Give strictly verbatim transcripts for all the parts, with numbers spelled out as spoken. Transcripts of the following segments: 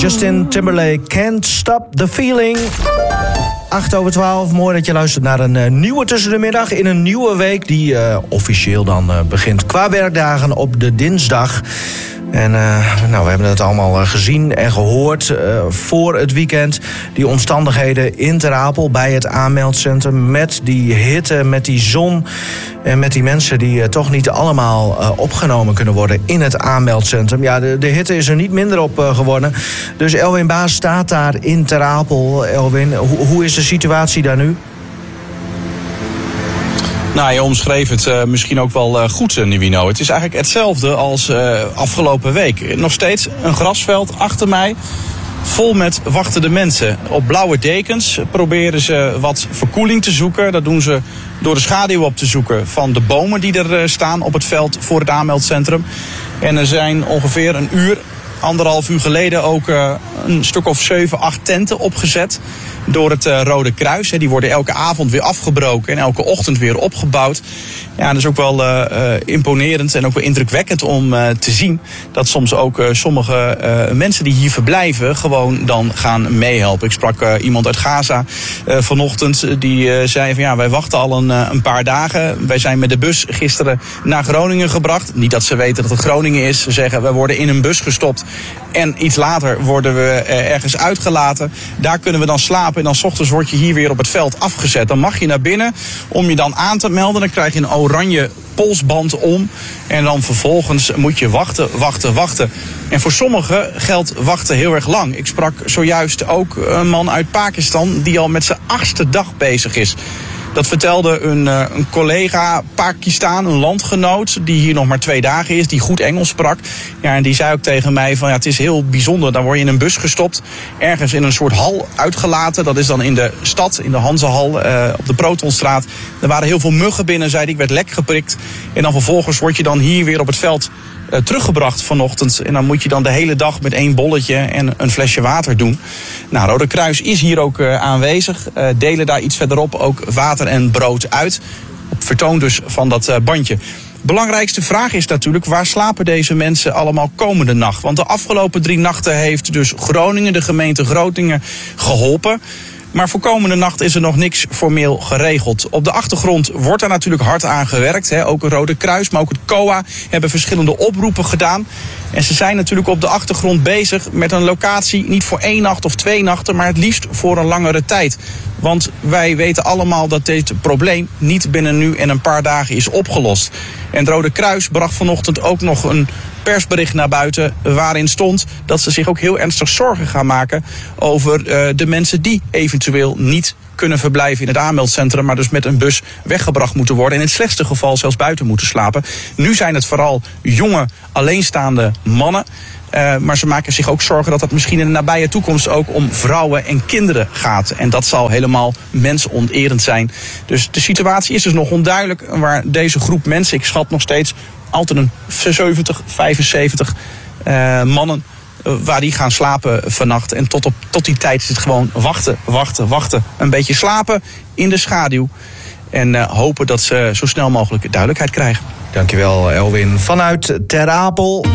Justin Timberlake, Can't Stop the Feeling. acht over twaalf, mooi dat je luistert naar een uh, nieuwe Tussen de Middag... in een nieuwe week die uh, officieel dan uh, begint qua werkdagen op de dinsdag. En uh, nou, we hebben het allemaal uh, gezien en gehoord uh, voor het weekend. Die omstandigheden in Ter Apel bij het aanmeldcentrum... met die hitte, met die zon en met die mensen die uh, toch niet allemaal uh, opgenomen kunnen worden in het aanmeldcentrum. Ja, de, de hitte is er niet minder op uh, geworden. Dus Elwin Baas staat daar in Ter Apel. Elwin, ho- hoe is de situatie daar nu? Nou, je omschreef het uh, misschien ook wel uh, goed, uh, Nivino. Het is eigenlijk hetzelfde als uh, afgelopen week. Nog steeds een grasveld achter mij, vol met wachtende mensen. Op blauwe dekens proberen ze wat verkoeling te zoeken. Dat doen ze door de schaduw op te zoeken van de bomen die er uh, staan op het veld voor het aanmeldcentrum. En er zijn ongeveer een uur, anderhalf uur geleden ook uh, een stuk of zeven, acht tenten opgezet door het uh, Rode Kruis. He, die worden elke avond weer afgebroken en elke ochtend weer opgebouwd. Ja, dat is ook wel uh, uh, imponerend en ook wel indrukwekkend om uh, te zien dat soms ook uh, sommige uh, mensen die hier verblijven gewoon dan gaan meehelpen. Ik sprak uh, iemand uit Gaza uh, vanochtend die uh, zei van ja, wij wachten al een, uh, een paar dagen. Wij zijn met de bus gisteren naar Groningen gebracht. Niet dat ze weten dat het Groningen is. Ze zeggen wij worden in een bus gestopt en iets later worden we uh, ergens uitgelaten. Daar kunnen we dan slapen en dan 's ochtends word je hier weer op het veld afgezet. Dan mag je naar binnen om je dan aan te melden. Dan krijg je een oranje polsband om. En dan vervolgens moet je wachten, wachten, wachten. En voor sommigen geldt wachten heel erg lang. Ik sprak zojuist ook een man uit Pakistan die al met zijn achtste dag bezig is. Dat vertelde een, uh, een collega Pakistan, een landgenoot, die hier nog maar twee dagen is, die goed Engels sprak. Ja, en die zei ook tegen mij van ja, het is heel bijzonder. Dan word je in een bus gestopt, ergens in een soort hal uitgelaten. Dat is dan in de stad, in de Hanzehal, uh, op de Protonstraat. Er waren heel veel muggen binnen, zei hij. Ik werd lek geprikt. En dan vervolgens word je dan hier weer op het veld Uh, teruggebracht vanochtend. En dan moet je dan de hele dag met één bolletje en een flesje water doen. Nou, Rode Kruis is hier ook uh, aanwezig. Uh, delen daar iets verderop ook water en brood uit. Op vertoon dus van dat uh, bandje. Belangrijkste vraag is natuurlijk, waar slapen deze mensen allemaal komende nacht? Want de afgelopen drie nachten heeft dus Groningen, de gemeente Groningen, geholpen. Maar voor komende nacht is er nog niks formeel geregeld. Op de achtergrond wordt daar natuurlijk hard aan gewerkt. Hè. Ook het Rode Kruis, maar ook het C O A hebben verschillende oproepen gedaan. En ze zijn natuurlijk op de achtergrond bezig met een locatie, niet voor één nacht of twee nachten, maar het liefst voor een langere tijd. Want wij weten allemaal dat dit probleem niet binnen nu en een paar dagen is opgelost. En het Rode Kruis bracht vanochtend ook nog een persbericht naar buiten waarin stond dat ze zich ook heel ernstig zorgen gaan maken over uh, de mensen die eventueel niet kunnen verblijven in het aanmeldcentrum, maar dus met een bus weggebracht moeten worden en in het slechtste geval zelfs buiten moeten slapen. Nu zijn het vooral jonge, alleenstaande mannen. Uh, maar ze maken zich ook zorgen dat het misschien in de nabije toekomst ook om vrouwen en kinderen gaat. En dat zal helemaal mensonterend zijn. Dus de situatie is dus nog onduidelijk waar deze groep mensen, ik schat nog steeds altijd een zeventig, vijfenzeventig uh, mannen, uh, waar die gaan slapen vannacht. En tot, op, tot die tijd is het gewoon wachten, wachten, wachten. Een beetje slapen in de schaduw. En uh, hopen dat ze zo snel mogelijk duidelijkheid krijgen. Dankjewel, Elwin. Vanuit Ter Apel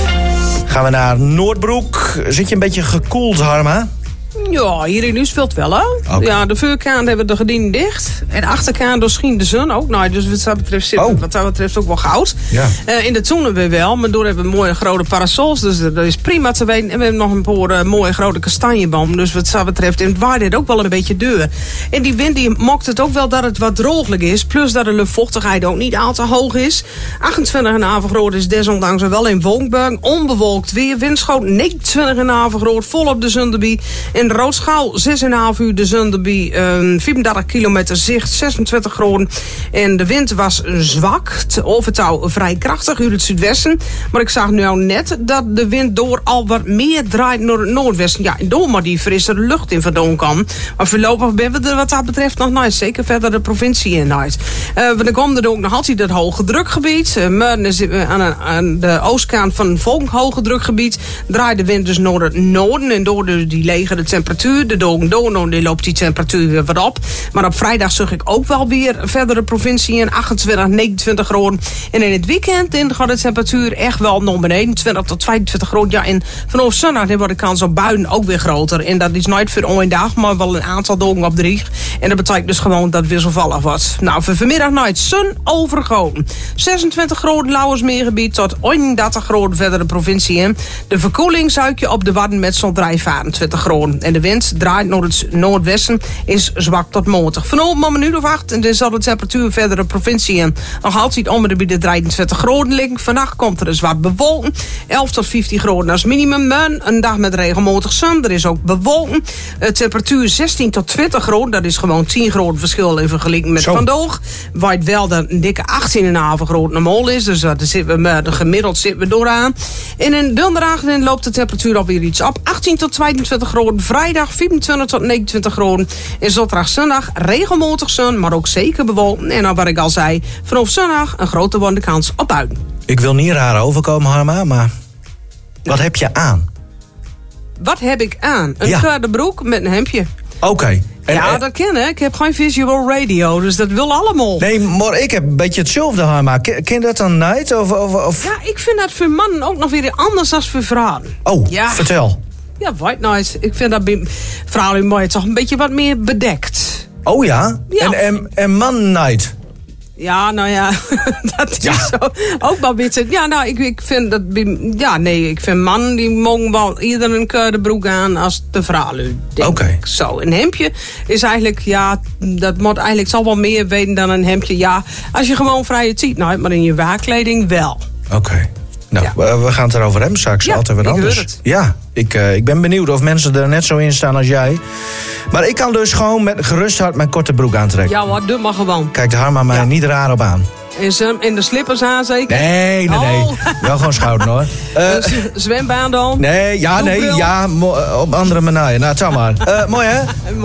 gaan we naar Noordbroek. Zit je een beetje gekoeld, Harma? Ja, hier in Nuusveld wel, hè? Okay. Ja, de voorkant hebben de gordijnen dicht. En de achterkant doorschijnt de zon ook. Nou, dus wat dat betreft zit oh. wat dat betreft ook wel goud. Ja. Uh, in de zon hebben we wel, maar door hebben we mooie grote parasols. Dus dat is prima te weten. En we hebben nog een paar uh, mooie grote kastanjebomen. Dus wat dat betreft, en het waait ook wel een beetje deur. En die wind die mokt het ook wel dat het wat drooglijk is. Plus dat de luchtvochtigheid ook niet al te hoog is. achtentwintig komma vijf graden is desondanks wel in wolkbuik. Onbewolkt weer. Windschoot negenentwintig komma vijf graden. Vol op de Zunderby. In Roodschouw zes komma vijf uur de Zunderby. Uh, vierendertig kilometer zicht. zesentwintig graden. En de wind was zwak. Of het touw vrij krachtig uit het zuidwesten. Maar ik zag nu al net dat de wind door al wat meer draait naar het noordwesten. Ja, door maar die frisse lucht in vandaan kan. Maar voorlopig ben we er wat dat betreft nog nice. Zeker verder de provincie in uit. Uh, want dan komt er ook nog altijd dat hoge drukgebied. Uh, maar aan, aan de oostkant van het volk hoge drukgebied draait de wind dus naar het noorden. En door de, die legere temperatuur. De dagen dono, die loopt die temperatuur weer wat op. Maar op vrijdag zag ik ook wel weer verdere provincie in achtentwintig, negenentwintig graden. En in het weekend in gaat de temperatuur echt wel naar beneden. twintig tot tweeëntwintig graden. Ja, en vanaf zondag wordt de kans op buien ook weer groter. En dat is nooit voor één dag, maar wel een aantal dagen op drie. En dat betekent dus gewoon dat het wisselvallig wordt. Nou, voor vanmiddag nooit zon overgoten. zesentwintig graden Lauwersmeergebied tot eenendertig graden verder de provincie in. De verkoeling zuik je op de Wadden met zo'n vijfentwintig graden. En de wind draait naar het noordwesten, is zwak tot matig. Vanavond om een minuut of acht en dan zal de temperatuur verder de provincie in nog altijd om de bieden drieëntwintig graden liggen. Vannacht komt er een zwart bewolken. elf tot vijftien graden als minimum. Een dag met regelmatig zon. Er is ook bewolken. De temperatuur zestien tot twintig graden. Dat is gewoon tien graden verschil in vergelijking met vandaag. Waait wel dat een dikke achttien komma vijf graden normaal is. Dus dat zitten we, de gemiddeld zitten we dooraan. En in donderdag loopt de temperatuur alweer iets op. achttien tot tweeëntwintig graden. Vrijdag vierentwintig tot negenentwintig graden. En zaterdag, zondag regelmatig zon, maar ook zeker bewolken. En dan wat ik al zei, vanaf zondag een grote wonde kans op buien. Ik wil niet raar overkomen, Harma, maar wat heb je aan? Wat heb ik aan? Een ja. koude broek met een hemdje. Oké. Okay. Ja, en, dat ken ik. Ik heb geen visual radio, dus dat wil allemaal. Nee, maar ik heb een beetje hetzelfde, Harma. Ken, ken dat dan niet? Of, of, of... Ja, ik vind dat voor mannen ook nog weer anders dan voor vrouwen. Oh, ja. Vertel. Ja, white nice. Ik vind dat bij vrouwen mooi toch een beetje wat meer bedekt. Oh ja? ja. En, en, en man night? Ja, nou ja, dat is ja. zo. Ook wel beetje. Ja, nou, ik, ik vind dat. Ja, nee, ik vind mannen die mogen wel ieder een koude broek aan als de vrouwen. Oké. Okay. Zo, een hemdje is eigenlijk, ja, dat moet eigenlijk zal wel meer weten dan een hemdje. Ja, als je gewoon vrije tijd, nou, maar in je werkkleding wel. Oké. Okay. Nou, ja. we gaan het erover hebben straks. Ja, altijd wat anders. Het. Ja, ik, uh, ik ben benieuwd of mensen er net zo in staan als jij. Maar ik kan dus gewoon met gerust hart mijn korte broek aantrekken. Ja, wat doe maar gewoon. Kijk de Harma mij ja. niet raar op aan. En, en de slippers aan zeker? Nee, nee, nee. Oh. Wel gewoon schouder hoor. Uh, zwembaan dan? Nee, ja, nee, ja. Mo- op andere manier. Nou, het zal maar. Uh, mooi hè?